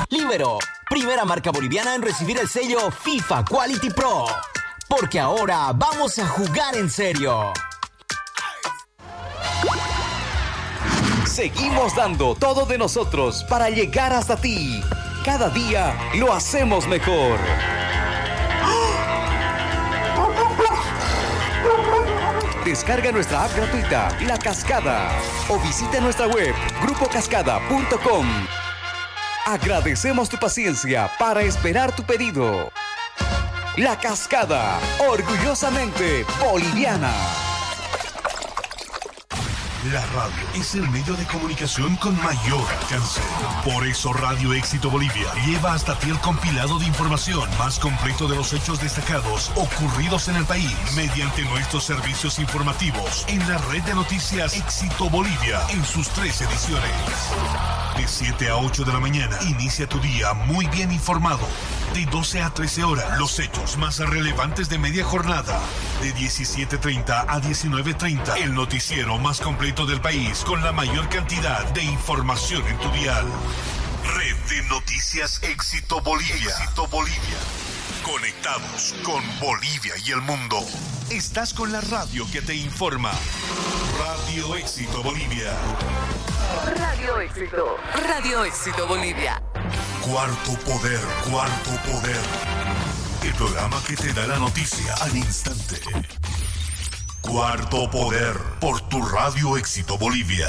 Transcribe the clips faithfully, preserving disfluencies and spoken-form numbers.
Libero, primera marca boliviana en recibir el sello FIFA Quality Pro. Porque ahora vamos a jugar en serio. Seguimos dando todo de nosotros para llegar hasta ti. Cada día lo hacemos mejor. Descarga nuestra app gratuita, La Cascada, o visita nuestra web, grupo cascada punto com. Agradecemos tu paciencia para esperar tu pedido. La Cascada, orgullosamente boliviana. La radio es el medio de comunicación con mayor alcance. Por eso Radio Éxito Bolivia lleva hasta ti el compilado de información más completo de los hechos destacados ocurridos en el país mediante nuestros servicios informativos en la red de noticias Éxito Bolivia en sus tres ediciones. De siete a ocho de la mañana, inicia tu día muy bien informado. De doce a trece horas, los hechos más relevantes de media jornada. De diecisiete treinta a diecinueve treinta, el noticiero más completo del país con la mayor cantidad de información en tu dial. Red de Noticias Éxito Bolivia. Éxito Bolivia. Conectados con Bolivia y el mundo. Estás con la radio que te informa. Radio Éxito Bolivia. Radio Éxito. Radio Éxito Bolivia. Cuarto Poder, Cuarto Poder. El programa que te da la noticia al instante. Cuarto Poder, por tu Radio Éxito Bolivia.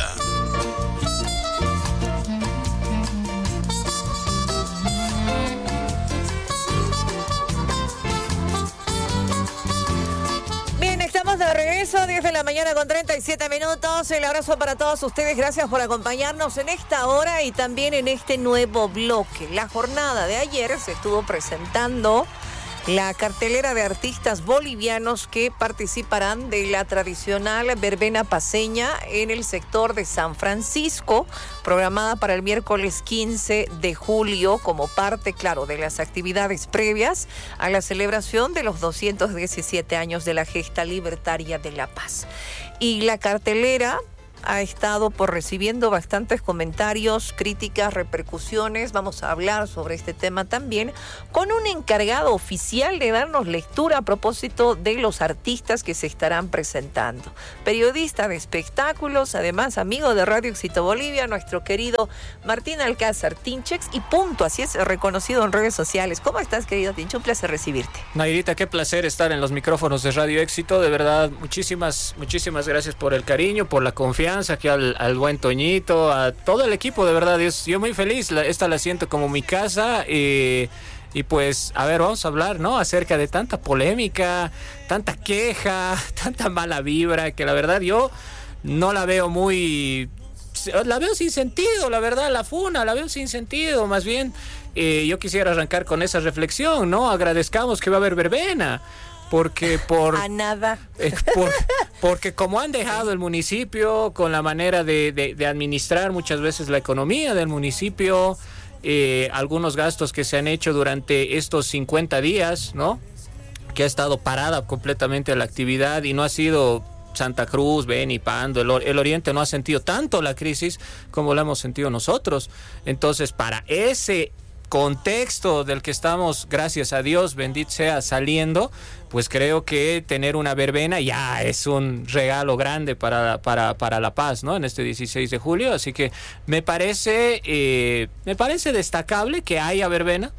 Bien, estamos de regreso, diez de la mañana con treinta y siete minutos. El abrazo para todos ustedes, gracias por acompañarnos en esta hora y también en este nuevo bloque. La jornada de ayer se estuvo presentando la cartelera de artistas bolivianos que participarán de la tradicional verbena paceña en el sector de San Francisco, programada para el miércoles quince de julio como parte, claro, de las actividades previas a la celebración de los doscientos diecisiete años de la gesta libertaria de La Paz. Y la cartelera ha estado por recibiendo bastantes comentarios, críticas, repercusiones. Vamos a hablar sobre este tema también con un encargado oficial de darnos lectura a propósito de los artistas que se estarán presentando. Periodista de espectáculos, además amigo de Radio Éxito Bolivia, nuestro querido Martín Alcázar Tinchex, y punto, así es reconocido en redes sociales. ¿Cómo estás, querido Tincho? Un placer recibirte. Nairita, qué placer estar en los micrófonos de Radio Éxito. De verdad, muchísimas, muchísimas gracias por el cariño, por la confianza. Aquí al, al buen Toñito, a todo el equipo, de verdad, yo, yo muy feliz, la, esta la siento como mi casa, y, y pues, a ver, vamos a hablar, ¿no?, acerca de tanta polémica, tanta queja, tanta mala vibra, que la verdad yo no la veo muy, la veo sin sentido, la verdad, la funa, la veo sin sentido, más bien, eh, yo quisiera arrancar con esa reflexión, ¿no?, agradezcamos que va a haber verbena, porque por a nada eh, por, porque como han dejado el municipio con la manera de, de, de administrar muchas veces la economía del municipio, eh, algunos gastos que se han hecho durante estos cincuenta días, ¿no?, que ha estado parada completamente la actividad y no ha sido Santa Cruz, Beni, Pando, el, el Oriente no ha sentido tanto la crisis como la hemos sentido nosotros. Entonces, para ese contexto del que estamos, gracias a Dios, bendito sea, saliendo, pues creo que tener una verbena ya es un regalo grande para, para, para La Paz, ¿no?, en este dieciséis de julio, así que me parece, eh, me parece destacable que haya verbena.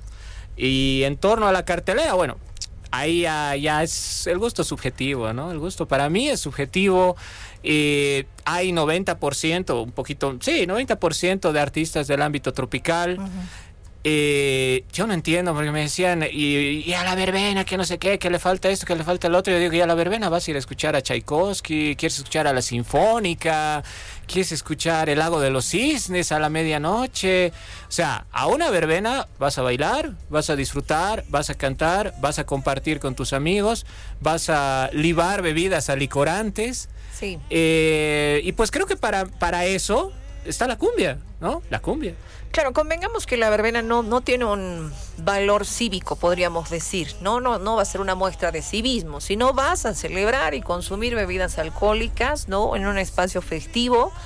Y en torno a la cartelera, bueno, ahí ya, ya es el gusto subjetivo, ¿no? El gusto para mí es subjetivo. Eh, hay noventa por ciento, un poquito, sí, noventa por ciento de artistas del ámbito tropical. Uh-huh. Eh, yo no entiendo, porque me decían, y, y a la verbena, que no sé qué, que le falta esto, que le falta el otro. Yo digo, y a la verbena vas a ir a escuchar a Tchaikovsky, quieres escuchar a la Sinfónica, quieres escuchar el Lago de los Cisnes a la medianoche. O sea, a una verbena vas a bailar, vas a disfrutar, vas a cantar, vas a compartir con tus amigos, vas a libar bebidas alicorantes. Sí. Eh, y pues creo que para, para eso está la cumbia, ¿no? La cumbia. Claro, convengamos que la verbena no, no tiene un valor cívico, podríamos decir, ¿no? No, no va a ser una muestra de civismo, sino vas a celebrar y consumir bebidas alcohólicas, ¿no?, en un espacio festivo,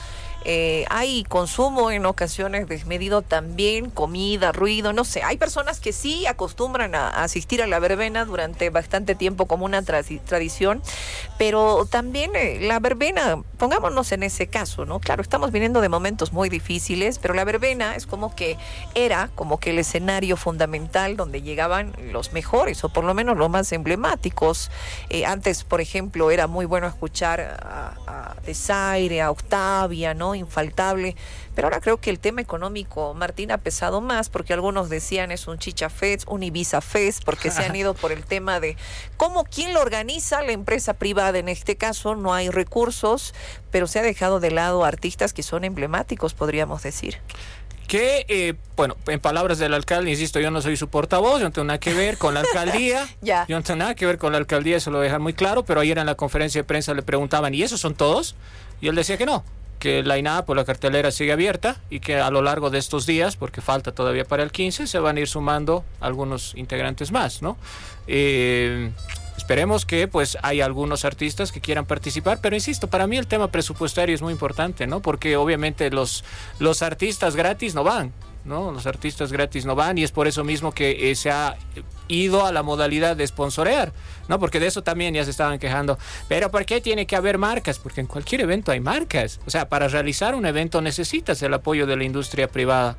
Eh, hay consumo en ocasiones desmedido también, comida, ruido, no sé. Hay personas que sí acostumbran a, a asistir a la verbena durante bastante tiempo como una tra- tradición, pero también eh, la verbena, pongámonos en ese caso, ¿no? Claro, estamos viniendo de momentos muy difíciles, pero la verbena es como que era como que el escenario fundamental donde llegaban los mejores, o por lo menos los más emblemáticos. Eh, antes, por ejemplo, era muy bueno escuchar a, a Desaire, a Octavia, ¿no? Infaltable. Pero ahora creo que el tema económico, Martín, ha pesado más, porque algunos decían es un Chicha Fest, un Ibiza Fest, porque se han ido por el tema de cómo, quién lo organiza, la empresa privada en este caso, no hay recursos, pero se ha dejado de lado artistas que son emblemáticos, podríamos decir. Que, eh, bueno, en palabras del alcalde, insisto, yo no soy su portavoz, yo no tengo nada que ver con la alcaldía, ya. yo no tengo nada que ver con la alcaldía, eso lo voy a dejar muy claro, pero ayer en la conferencia de prensa le preguntaban, ¿y esos son todos? Y él decía que no, que la INAH, pues la cartelera sigue abierta y que a lo largo de estos días, porque falta todavía para el quince, se van a ir sumando algunos integrantes más, ¿no? Eh... Esperemos que pues hay algunos artistas que quieran participar, pero insisto, para mí el tema presupuestario es muy importante, ¿no? Porque obviamente los, los artistas gratis no van, ¿no? Los artistas gratis no van y es por eso mismo que eh, se ha ido a la modalidad de sponsorear, ¿no? Porque de eso también ya se estaban quejando. Pero ¿por qué tiene que haber marcas? Porque en cualquier evento hay marcas. O sea, para realizar un evento necesitas el apoyo de la industria privada.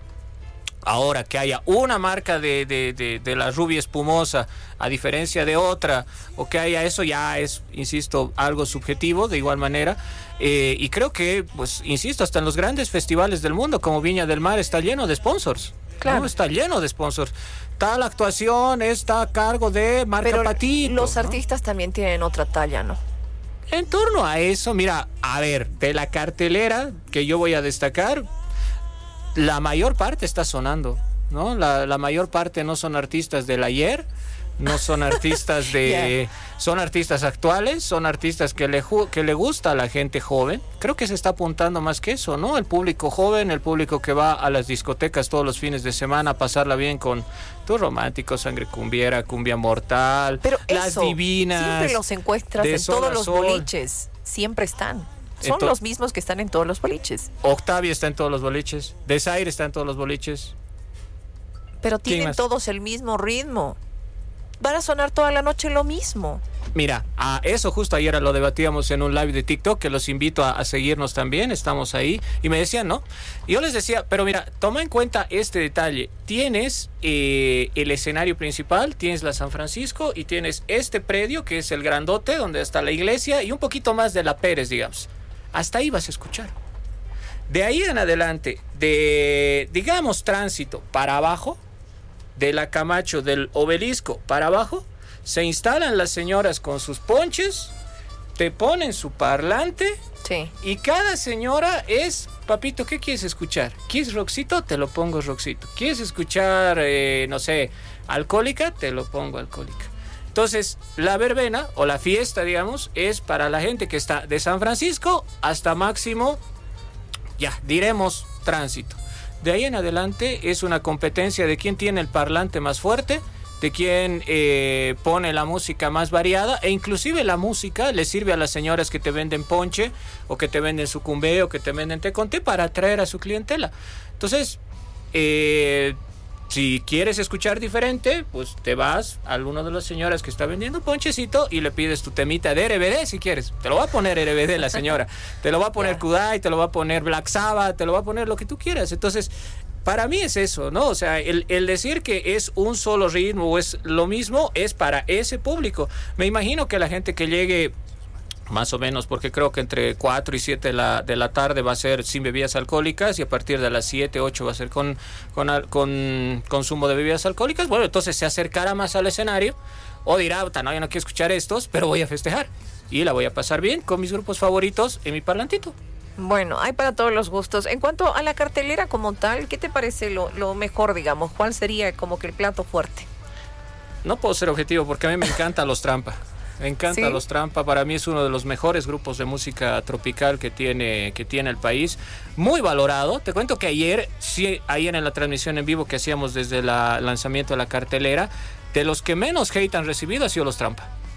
Ahora, que haya una marca de, de, de, de la rubia espumosa a diferencia de otra, o que haya eso, ya es, insisto, algo subjetivo de igual manera. Eh, y creo que, pues, insisto, hasta en los grandes festivales del mundo, como Viña del Mar, está lleno de sponsors. Claro. ¿No? Está lleno de sponsors. Tal actuación está a cargo de marca Pero Patito. Los ¿no? artistas también tienen otra talla, ¿no? En torno a eso, mira, a ver, de la cartelera que yo voy a destacar, la mayor parte está sonando, ¿no? La, la mayor parte no son artistas del ayer, no son artistas de... yeah. Son artistas actuales, son artistas que le, que le gusta a la gente joven. Creo que se está apuntando más que eso, ¿no? El público joven, el público que va a las discotecas todos los fines de semana a pasarla bien con Tu Romántico, Sangre Cumbiera, Cumbia Mortal, pero Las eso, Divinas. Siempre los encuentras en todos los sol. boliches, siempre están. Son Entonces, los mismos que están en todos los boliches. Octavia está en todos los boliches. Desaire está en todos los boliches. Pero tienen todos el mismo ritmo. Van a sonar toda la noche lo mismo. Mira, a eso justo ayer lo debatíamos en un live de TikTok, que los invito a, a seguirnos también, estamos ahí. Y me decían, ¿no? Y yo les decía, pero mira, toma en cuenta este detalle. Tienes eh, el escenario principal, tienes la San Francisco y tienes este predio que es el grandote, donde está la iglesia y un poquito más de la Pérez, digamos. Hasta ahí vas a escuchar. De ahí en adelante, de, digamos, Tránsito para abajo, de la Camacho, del Obelisco para abajo, se instalan las señoras con sus ponches, te ponen su parlante, sí. Y cada señora es, papito, ¿qué quieres escuchar? ¿Quieres rockcito? Te lo pongo rockcito. ¿Quieres escuchar, eh, no sé, alcohólica? Te lo pongo alcohólica. Entonces, la verbena o la fiesta, digamos, es para la gente que está de San Francisco hasta máximo, ya, diremos, Tránsito. De ahí en adelante es una competencia de quién tiene el parlante más fuerte, de quién eh, pone la música más variada, e inclusive la música le sirve a las señoras que te venden ponche, o que te venden sucumbé, o que te venden té con té para atraer a su clientela. Entonces, eh... si quieres escuchar diferente, pues te vas a alguna de las señoras que está vendiendo ponchecito y le pides tu temita de R B D si quieres. Te lo va a poner R B D la señora. Te lo va a poner yeah. Kudai, te lo va a poner Black Sabbath, te lo va a poner lo que tú quieras. Entonces, para mí es eso, ¿no? O sea, el, el decir que es un solo ritmo o es lo mismo es para ese público. Me imagino que la gente que llegue... más o menos, porque creo que entre cuatro y siete de la, de la tarde va a ser sin bebidas alcohólicas y a partir de las siete, ocho va a ser con, con, con consumo de bebidas alcohólicas. Bueno, entonces se acercará más al escenario o dirá, no, yo no quiero escuchar estos, pero voy a festejar y la voy a pasar bien con mis grupos favoritos en mi parlantito. Bueno, hay para todos los gustos. En cuanto a la cartelera como tal, ¿qué te parece lo, lo mejor, digamos? ¿Cuál sería como que el plato fuerte? No puedo ser objetivo porque a mí me encantan los Trampa. Me encanta ¿Sí? Los Trampa, para mí es uno de los mejores grupos de música tropical que tiene, que tiene el país, muy valorado. Te cuento que ayer, sí, ayer en la transmisión en vivo que hacíamos desde el lanzamiento de la cartelera, de los que menos hate han recibido ha sido los Trampa.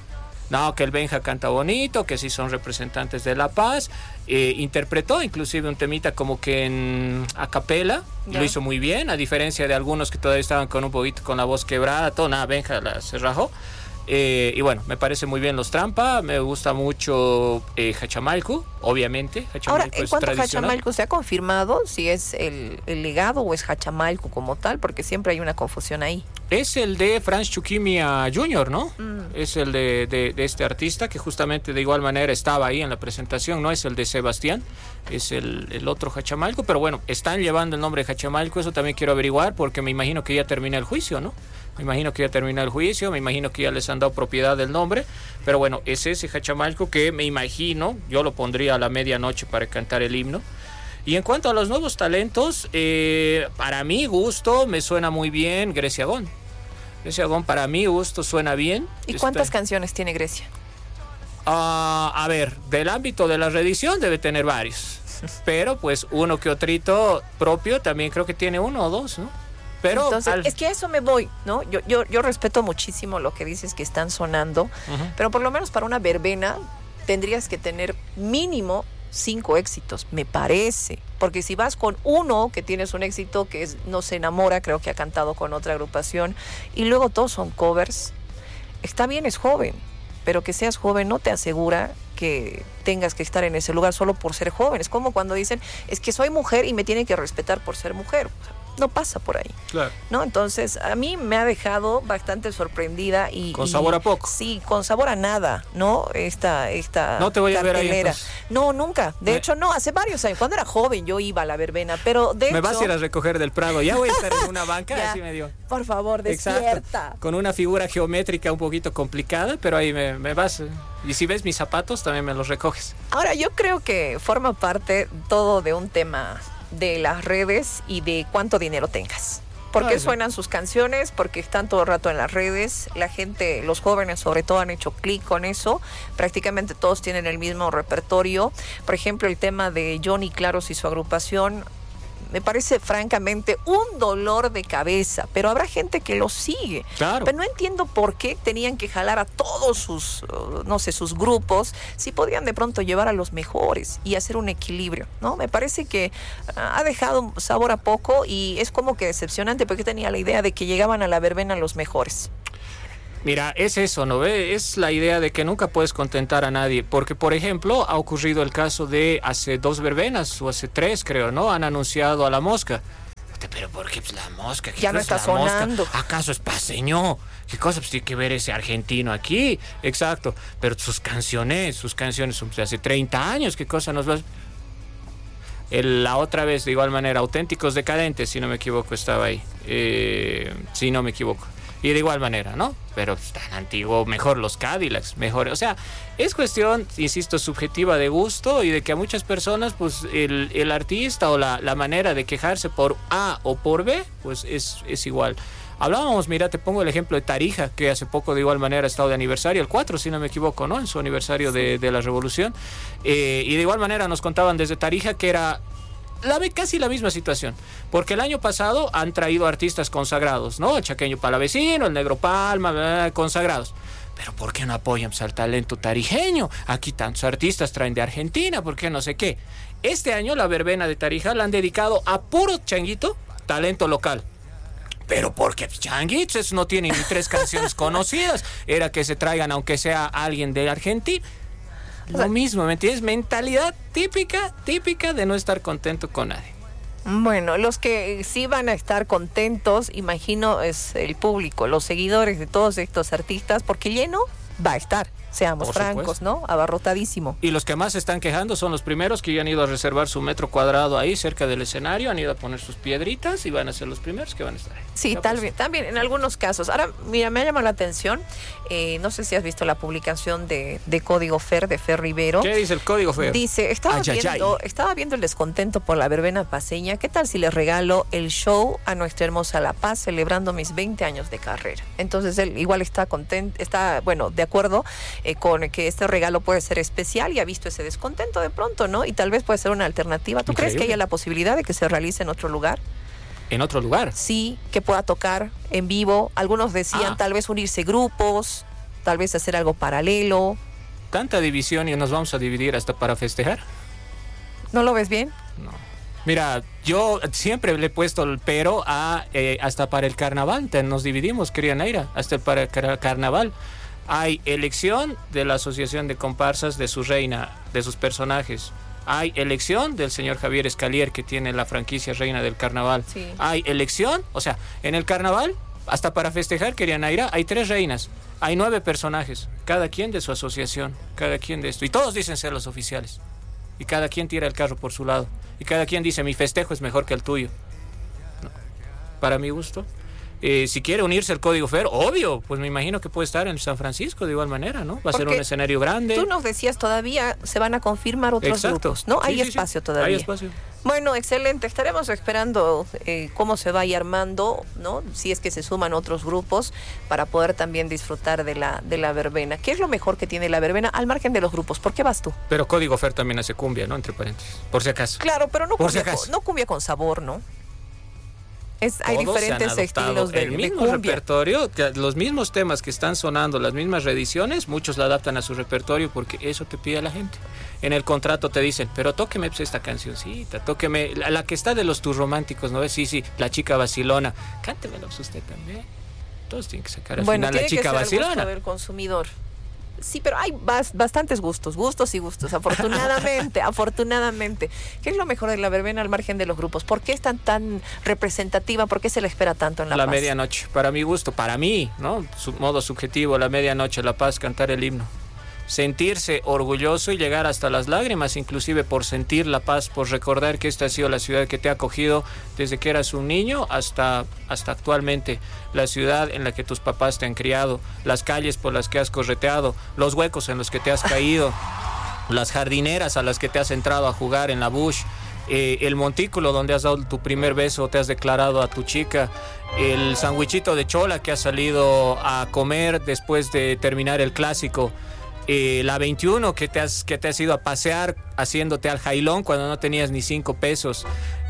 no, que el Benja canta bonito, que sí son representantes de La Paz. Eh, interpretó inclusive un temita como que en a capela, yeah. Lo hizo muy bien, a diferencia de algunos que todavía estaban con un poquito con la voz quebrada, todo, nada, Benja la, se rajó. Eh, y bueno, me parece muy bien los Trampa, me gusta mucho eh, Hachamalcu, obviamente. Hachamalcu Ahora, ¿en es cuanto a tradicional. Hachamalcu se ha confirmado si es el, el legado o es Hachamalcu como tal? Porque siempre hay una confusión ahí. Es el de Franz Chuquimia junior, ¿no? Mm. Es el de, de, de este artista que justamente de igual manera estaba ahí en la presentación, no es el de Sebastián, es el, el otro Hachamalcu, pero bueno, están llevando el nombre de Hachamalcu, eso también quiero averiguar porque me imagino que ya termina el juicio, ¿no? Me imagino que ya termina el juicio, me imagino que ya les han dado propiedad del nombre, pero bueno, es ese Hachamalcu que me imagino, yo lo pondría a la medianoche para cantar el himno. Y en cuanto a los nuevos talentos, eh, para mi gusto me suena muy bien Grecia Gon. Grecia Gon para mi gusto suena bien. ¿Y cuántas Está... canciones tiene Grecia? Uh, a ver, del ámbito de la reedición debe tener varios, pero pues uno que otrito propio también creo que tiene uno o dos, ¿no? Pero Entonces, al... es que a eso me voy, ¿no? Yo, yo, yo respeto muchísimo lo que dices que están sonando, uh-huh. Pero por lo menos para una verbena tendrías que tener mínimo cinco éxitos, me parece. Porque si vas con uno que tienes un éxito que es No se enamora, creo que ha cantado con otra agrupación, y luego todos son covers, está bien, es joven, pero que seas joven no te asegura que tengas que estar en ese lugar solo por ser joven. Es como cuando dicen, es que soy mujer y me tienen que respetar por ser mujer. O sea, no pasa por ahí, claro. ¿No? Entonces, a mí me ha dejado bastante sorprendida y... Con y, sabor a poco. Sí, con sabor a nada, ¿no? Esta, esta No te voy cartelera. a ver ahí, entonces. No, nunca. De me... hecho, no, hace varios años. Cuando era joven yo iba a la verbena, pero de Me hecho... vas a ir a recoger del Prado, ya voy a estar en una banca, ya, así me dio. Por favor, despierta. Exacto. Con una figura geométrica un poquito complicada, pero ahí me, me vas. Y si ves mis zapatos, también me los recoges. Ahora, yo creo que forma parte todo de un tema de las redes y de cuánto dinero tengas. ¿Por qué suenan sus canciones? Porque están todo el rato en las redes. La gente, los jóvenes sobre todo, han hecho clic con eso. Prácticamente todos tienen el mismo repertorio. Por ejemplo, el tema de Johnny Claros y su agrupación me parece francamente un dolor de cabeza, pero habrá gente que lo sigue. Claro. Pero no entiendo por qué tenían que jalar a todos sus, no sé, sus grupos, si podían de pronto llevar a los mejores y hacer un equilibrio, ¿no? Me parece que ha dejado sabor a poco y es como que decepcionante porque tenía la idea de que llegaban a la verbena los mejores. Mira, es eso, ¿no ve? Es la idea de que nunca puedes contentar a nadie, porque, por ejemplo, ha ocurrido el caso de hace dos verbenas, o hace tres, creo, ¿no? Han anunciado a La Mosca. Pero ¿por qué? Pues La Mosca. ¿Qué ya no está sonando. Mosca? ¿Acaso es paseño? ¿Qué cosa? Pues tiene que ver ese argentino aquí. Exacto. Pero sus canciones, sus canciones son de hace treinta años. ¿Qué cosa nos va a...? El, la otra vez, de igual manera, Auténticos Decadentes, si no me equivoco, estaba ahí. Eh, si no me equivoco. Y de igual manera, ¿no? Pero tan antiguo, mejor los Cadillacs, mejor. O sea, es cuestión, insisto, subjetiva de gusto y de que a muchas personas, pues, el, el artista o la, la manera de quejarse por A o por B, pues es, es igual. Hablábamos, mira, te pongo el ejemplo de Tarija, que hace poco de igual manera ha estado de aniversario, el cuatro, si no me equivoco, ¿no? En su aniversario de, de la Revolución. Eh, y de igual manera nos contaban desde Tarija que era... La, casi la misma situación, porque el año pasado han traído artistas consagrados, ¿no? El Chaqueño Palavecino, el Negro Palma, bla, consagrados. Pero ¿por qué no apoyan al talento tarijeño? Aquí tantos artistas traen de Argentina, ¿por qué no sé qué? Este año la verbena de Tarija la han dedicado a puro changuito, talento local. Pero porque changuitos no tienen ni tres canciones conocidas, era que se traigan aunque sea alguien de Argentina. Lo mismo, ¿me entiendes? Mentalidad típica, típica de no estar contento con nadie. Bueno, los que sí van a estar contentos, imagino, es el público, los seguidores de todos estos artistas, porque lleno va a estar, seamos Por francos, supuesto. ¿no? Abarrotadísimo. Y los que más se están quejando son los primeros que ya han ido a reservar su metro cuadrado ahí cerca del escenario, han ido a poner sus piedritas y van a ser los primeros que van a estar ahí. Sí, Ya tal pues. vez, también en algunos casos. Ahora, mira, me ha llamado la atención, eh, no sé si has visto la publicación de, de Código Fer, de Fer Rivero. ¿Qué dice el Código Fer? Dice, estaba, Ay, ay, viendo, ay. estaba viendo el descontento por la verbena paseña. ¿Qué tal si les regalo el show a nuestra hermosa La Paz celebrando mis veinte años de carrera? Entonces él igual está contento, está, bueno, de acuerdo eh, con que este regalo puede ser especial y ha visto ese descontento de pronto, ¿no? Y tal vez puede ser una alternativa. ¿Tú Increíble. crees que haya la posibilidad de que se realice en otro lugar? ¿En otro lugar? Sí, que pueda tocar en vivo. Algunos decían Ah. tal vez unirse grupos. tal vez hacer algo paralelo. Tanta división y nos vamos a dividir hasta para festejar. ¿No lo ves bien? No. Mira, yo siempre le he puesto el pero a eh, hasta para el carnaval. Nos dividimos, querida Naira, hasta para el car- carnaval. Hay elección de la Asociación de Comparsas de su reina, de sus personajes. Hay elección del señor Javier Escalier, que tiene la franquicia Reina del Carnaval. Sí. Hay elección, o sea, en el carnaval, hasta para festejar, querida Naira, hay tres reinas. Hay nueve personajes, cada quien de su asociación, cada quien de esto. Y todos dicen ser los oficiales. Y cada quien tira el carro por su lado. Y cada quien dice, mi festejo es mejor que el tuyo. No. Para mi gusto. Eh, si quiere unirse al Código F E R, obvio, pues me imagino que puede estar en San Francisco de igual manera, ¿no? Va a Porque ser un escenario grande. Tú nos decías todavía se van a confirmar otros Exacto. grupos, ¿no? Sí, Hay sí, sí. espacio todavía. Hay espacio. Bueno, excelente. Estaremos esperando eh, cómo se vaya armando, ¿no? Si es que se suman otros grupos para poder también disfrutar de la de la verbena. ¿Qué es lo mejor que tiene la verbena al margen de los grupos? ¿Por qué vas tú? Pero Código F E R también hace cumbia, ¿no? Entre paréntesis, por si acaso. Claro, pero no Por si cumbia, acaso. con, no cumbia con sabor, ¿no? Es, hay Todos diferentes se han adoptado estilos de, el de mismo cumbia. repertorio, que los mismos temas que están sonando, las mismas reediciones, muchos la adaptan a su repertorio porque eso te pide la gente. En el contrato te dicen, pero tóqueme pues, esta cancioncita, tóqueme la, la que está de los tus románticos, ¿no ves? Sí, sí, la chica vacilona, cántemelo pues, usted también. Todos tienen que sacar al Bueno, final tiene la chica que ser al vacilona. gusto del consumidor. Sí, pero hay bas- bastantes gustos, gustos y gustos, afortunadamente, afortunadamente. ¿Qué es lo mejor de la verbena al margen de los grupos? ¿Por qué es tan, tan representativa? ¿Por qué se la espera tanto en La, La Paz? medianoche, para mi gusto, para mí, ¿no? Su modo subjetivo, la medianoche, La Paz, cantar el himno. Sentirse orgulloso y llegar hasta las lágrimas, inclusive por sentir la paz, por recordar que esta ha sido la ciudad que te ha acogido desde que eras un niño hasta, hasta actualmente, la ciudad en la que tus papás te han criado, las calles por las que has correteado, los huecos en los que te has caído, las jardineras a las que te has entrado a jugar en la bush, eh, el montículo donde has dado tu primer beso, te has declarado a tu chica, el sandwichito de chola que has salido a comer después de terminar el clásico. Eh, la veintiuno que te has que te has ido a pasear haciéndote al jailón cuando no tenías ni cinco pesos,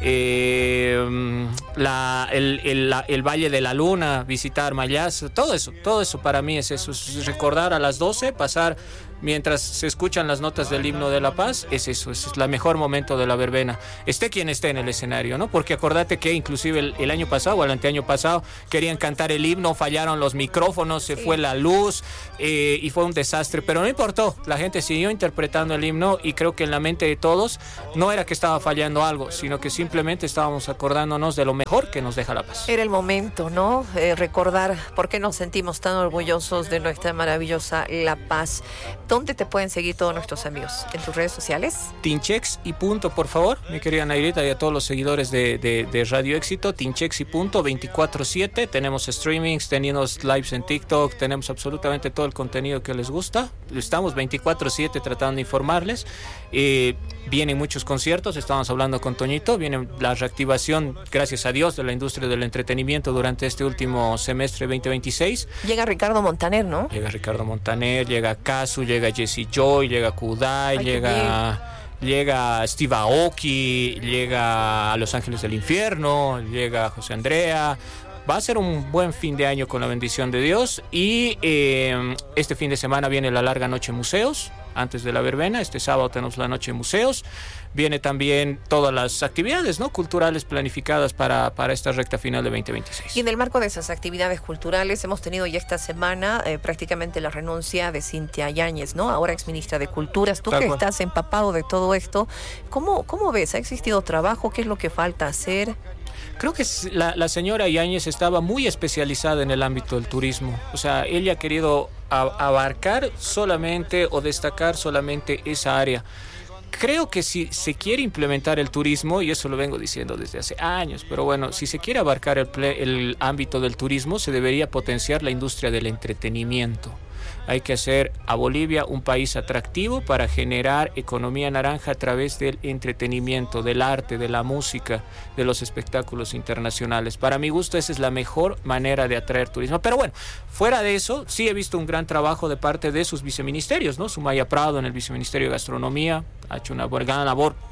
eh, la, el, el, la, el Valle de la Luna, visitar Mayas, todo eso, todo eso para mí es eso, es recordar a las doce, pasar mientras se escuchan las notas del himno de La Paz, es eso, es el mejor momento de la verbena, esté quien esté en el escenario, ¿no? Porque acordate que inclusive el, el año pasado o el anteaño pasado querían cantar el himno, fallaron los micrófonos, se fue la luz eh, y fue un desastre, pero no importó, la gente siguió interpretando el himno y creo que en la mente de todos no era que estaba fallando algo, sino que simplemente estábamos acordándonos de lo mejor que nos deja La Paz. Era el momento, ¿no? Eh, recordar por qué nos sentimos tan orgullosos de nuestra maravillosa La Paz. ¿Dónde te pueden seguir todos nuestros amigos? ¿En tus redes sociales? Tinchex y punto, por favor, mi querida Nairita, y a todos los seguidores de, de, de Radio Éxito, Tinchex y punto, veinticuatro siete, tenemos streamings, tenemos lives en TikTok, tenemos absolutamente todo el contenido que les gusta, estamos veinticuatro siete tratando de informarles, eh, vienen muchos conciertos, estábamos hablando con Toñito, viene la reactivación, gracias a Dios, de la industria del entretenimiento durante este último semestre veinte veintiséis. Llega Ricardo Montaner, ¿no? Llega Ricardo Montaner, llega Casu, llega Jesse Joy, llega Kudai, Ay, llega, llega Steve Aoki, llega a Los Ángeles del Infierno, llega José Andrea. Va a ser un buen fin de año con la bendición de Dios y eh, este fin de semana viene la larga noche museos, antes de la verbena, este sábado tenemos la noche museos, viene también todas las actividades, ¿no?, culturales planificadas para, para esta recta final de veinte veintiséis. Y en el marco de esas actividades culturales hemos tenido ya esta semana eh, prácticamente la renuncia de Cintia Yáñez, ¿no?, ahora exministra de Culturas. Tú Tal que cual. estás empapado de todo esto, ¿cómo, cómo ves? ¿Ha existido trabajo? ¿Qué es lo que falta hacer? Creo que la, la señora Yáñez estaba muy especializada en el ámbito del turismo. O sea, ella ha querido a, abarcar solamente o destacar solamente esa área. Creo que si se quiere implementar el turismo, y eso lo vengo diciendo desde hace años, pero bueno, si se quiere abarcar el, ple, el ámbito del turismo, se debería potenciar la industria del entretenimiento. Hay que hacer a Bolivia un país atractivo para generar economía naranja a través del entretenimiento, del arte, de la música, de los espectáculos internacionales. Para mi gusto, esa es la mejor manera de atraer turismo. Pero bueno, fuera de eso, sí he visto un gran trabajo de parte de sus viceministerios, ¿no? Sumaya Prado en el viceministerio de Gastronomía ha hecho una buena labor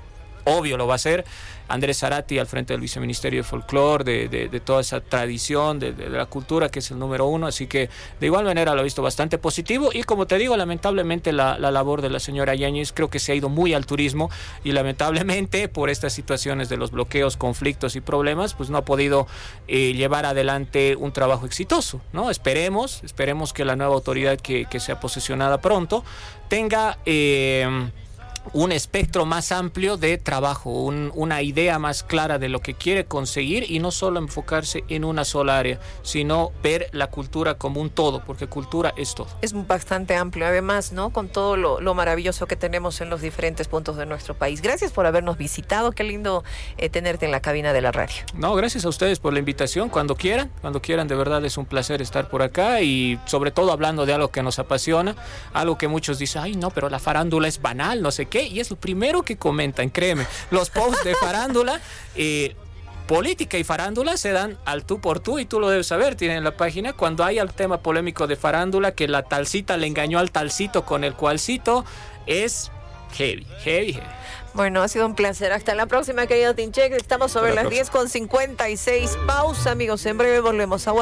obvio lo va a hacer. Andrés Zarate al frente del Viceministerio de Folclore, de, de, de toda esa tradición, de, de la cultura, que es el número uno, así que de igual manera lo he visto bastante positivo, y como te digo, lamentablemente la, la labor de la señora Yáñez creo que se ha ido muy al turismo, y lamentablemente por estas situaciones de los bloqueos, conflictos y problemas, pues no ha podido eh, llevar adelante un trabajo exitoso, ¿no? Esperemos, esperemos que la nueva autoridad que, que sea posesionada pronto tenga Eh, un espectro más amplio de trabajo, un, una idea más clara de lo que quiere conseguir, y no solo enfocarse en una sola área, sino ver la cultura como un todo, porque cultura es todo. Es bastante amplio, además, ¿no? Con todo lo, lo maravilloso que tenemos en los diferentes puntos de nuestro país. Gracias por habernos visitado, qué lindo eh, tenerte en la cabina de la radio. No, gracias a ustedes por la invitación, cuando quieran, cuando quieran, de verdad es un placer estar por acá, y sobre todo hablando de algo que nos apasiona, algo que muchos dicen, ay no, pero la farándula es banal, no sé qué, y es lo primero que comentan, créeme, los posts de farándula, eh, política y farándula se dan al tú por tú, y tú lo debes saber, tienen la página, cuando hay el tema polémico de farándula, que la talcita le engañó al talcito con el cualcito, es heavy, heavy, heavy. Bueno, ha sido un placer. Hasta la próxima, querido Tinchek. Estamos sobre las diez con cincuenta y seis. Pausa, amigos. En breve volvemos a